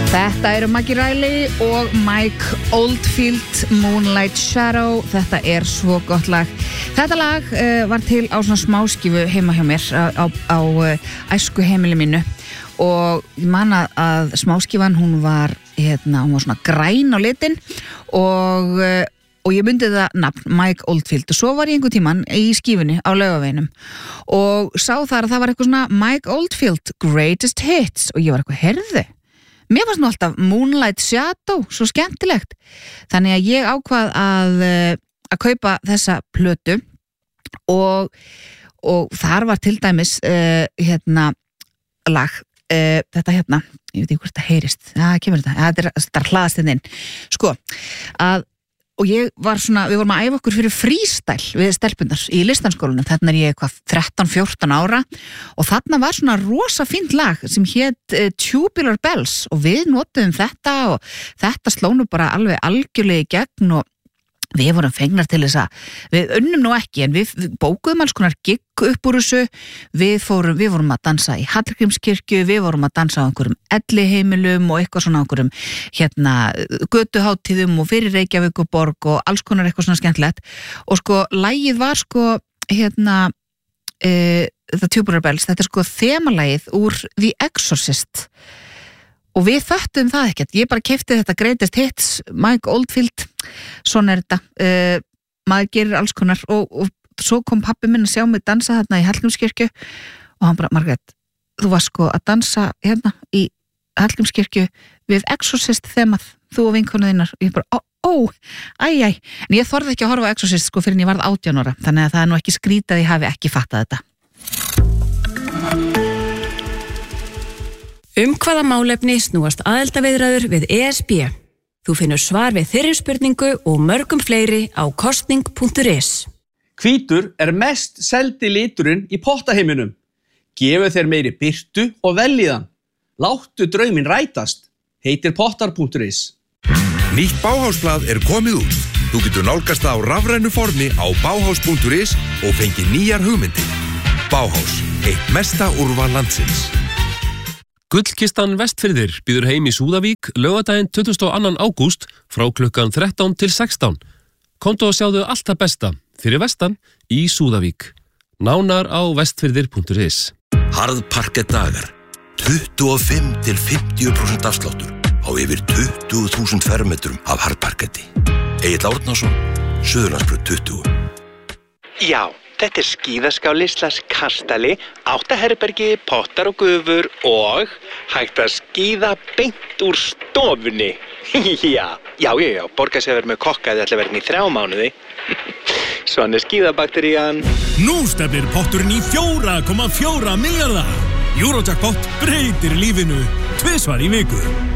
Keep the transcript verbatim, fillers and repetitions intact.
Þetta eru Maggie Riley og Mike Oldfield, Moonlight Shadow. Þetta er svo gott lag. Þetta lag uh, var til á svona smáskifu heima hjá mér á, á, á uh, æsku heimili mínu og ég man að smáskifan hún var, hérna, hún var svona græn á litin og, uh, og ég myndi það nafn Mike Oldfield og svo var ég einhvern tímann í skífunni á Laugaveginum og sá þar að það var eitthvað svona Mike Oldfield Greatest Hits og ég var eitthvað, heyrðu? Mér fannst nú alltaf Moonlight Shadow svo skemmtilegt. Þannig að ég ákvað að, að kaupa þessa plötu og, og þar var til dæmis uh, hérna lag, uh, þetta hérna, ég veit ekki hvort það heyrist, það kemur þetta, þetta er, þetta er hlaðast inn. Sko, að og ég var svona, við vorum að æfa okkur fyrir freestyle við stelpundar í listanskólanum, þarna er ég eitthvað þrettán fjórtán ára og þarna var svona rosa fínt lag sem hét uh, Tubular Bells og við notuðum þetta og þetta sló nú bara alveg algjörlega í gegn og við vorum fengnar til þess að, við unnum nú ekki en við, við bókuðum alls konar gigg upp úr þessu, við, fórum, við vorum að dansa í Hallgrímskirkju, við vorum að dansa á einhverjum elliheimilum og eitthvað svona á einhverjum hérna götuháttíðum og fyrir Reykjavík og borg og alls konar eitthvað svona skemmtilegt og sko, lagið var sko hérna e, The Tubular Bells, þetta er sko þemalagið úr The Exorcist og við föttum það ekkert, ég bara keypti þetta Greatest Hits, Mike Oldfield, svona er þetta, uh, maður gerir alls konar og, og svo kom pabbi minn að sjá mig dansa þarna í Hallgrímskirkju og hann bara, Margrét, þú varst sko að dansa hérna í Hallgrímskirkju við Exorcist þemað, þú og vinkonur þínar og ég bara, ó, ó, æj, æj, en ég þorði ekki að horfa á Exorcist sko fyrir en ég varð átján ára, þannig að það er nú ekki skrítið að ég hafi ekki fattað þetta. Um hvaða málefni snúast aðildarviðræður við E S B? Þú finnur svar við þeirri spurningu og mörgum fleiri á kosning punktur is. Hvítur er mest seldi liturinn í pottaheiminum. Gefu þeir meiri birtu og veljiðan. Láttu drauminn rætast. Heitir pottar punktur is. Nýtt Bauhausblað er komið út. Þú getur nálgast það á rafrænu formi á bauhaus punktur is og fengið nýjar hugmyndir. Bauhaus, eitt mesta úrval landsins. Gullkistan Vestfirðir býður heim í Súðavík laugardaginn tuttugasta og annan ágúst frá klukkan þrettán til sextán. Komdu og sjáðu allt það besta fyrir vestan í Súðavík. Nánar á vestfirðir punktur is. Harðparkett dagar. tuttugu og fimm til fimmtíu prósent afsláttur á yfir tuttugu þúsund fermetrum af harðparketti. Egill Árnason, Suðurlandsbraut tuttugu. Já, þetta er skíðaskáli slags kastali, áttaherbergi, pottar og gufur og hægt að skíða beint úr stofunni. já, já, já, já, borga sig að vera með kokka eða ætla að vera í þrjá mánuði. Svona er skíðabakterían. Nú stefnir potturinn í fjóra komma fjóra milljarða. Eurojackpot breytir lífinu tvisvar í viku.